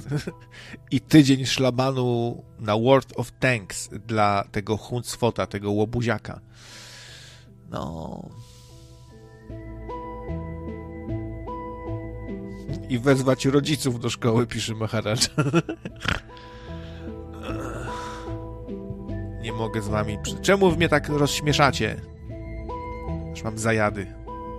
i tydzień szlabanu na World of Tanks dla tego Huncfota, tego łobuziaka. No. I wezwać rodziców do szkoły, pisze Maharadża. Nie mogę z wami... Czemu wy mnie tak rozśmieszacie? Już mam zajady.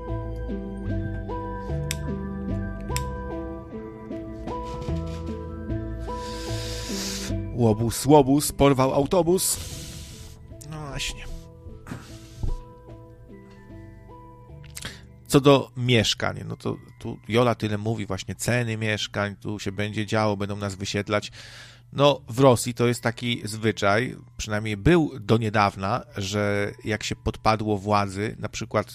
Łobuz porwał autobus. No właśnie. Co do mieszkań, no to tu Jola tyle mówi, właśnie ceny mieszkań, tu się będzie działo, będą nas wysiedlać. No w Rosji to jest taki zwyczaj, przynajmniej był do niedawna, że jak się podpadło władzy, na przykład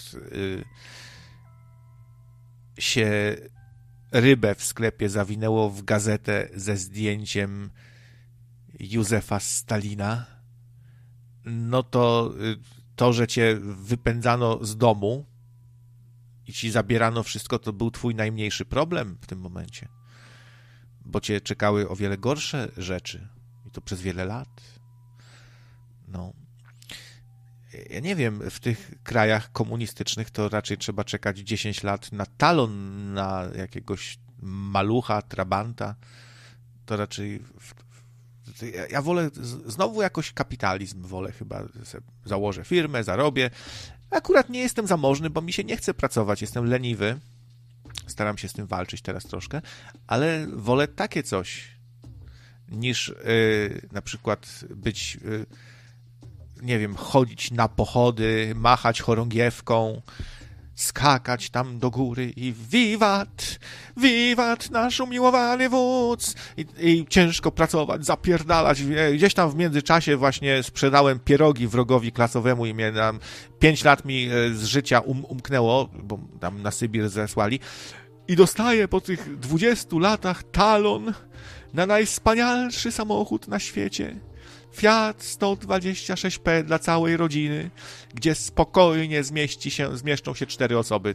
się rybę w sklepie zawinęło w gazetę ze zdjęciem Józefa Stalina, no to, że cię wypędzano z domu i ci zabierano wszystko, to był twój najmniejszy problem w tym momencie. Bo cię czekały o wiele gorsze rzeczy. I to przez wiele lat. No. Ja nie wiem, w tych krajach komunistycznych to raczej trzeba czekać 10 lat na talon, na jakiegoś malucha, trabanta. To raczej... Ja wolę, znowu jakoś kapitalizm wolę chyba. Założę firmę, zarobię. Akurat nie jestem zamożny, bo mi się nie chce pracować. Jestem leniwy. Staram się z tym walczyć teraz troszkę, ale wolę takie coś niż na przykład być, nie wiem, chodzić na pochody, machać chorągiewką, skakać tam do góry i wiwat, wiwat nasz umiłowany wódz i ciężko pracować, zapierdalać. Gdzieś tam w międzyczasie właśnie sprzedałem pierogi wrogowi klasowemu i mnie tam 5 lat mi z życia umknęło, bo tam na Sybir zesłali i dostaję po tych 20 latach talon na najwspanialszy samochód na świecie. Fiat 126P dla całej rodziny, gdzie spokojnie zmieszczą się 4 osoby.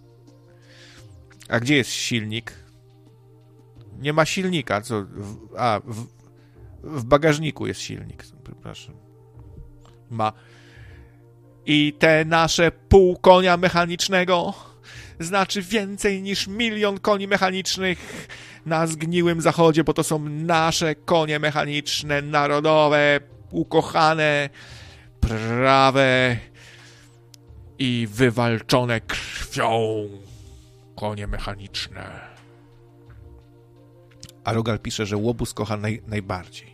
A gdzie jest silnik? Nie ma silnika. Co? W bagażniku jest silnik. Przepraszam. Ma. I te nasze pół konia mechanicznego znaczy więcej niż 1 000 000 koni mechanicznych na zgniłym zachodzie, bo to są nasze konie mechaniczne, narodowe, ukochane, prawe i wywalczone krwią konie mechaniczne. A Rogal pisze, że łobuz kocha najbardziej.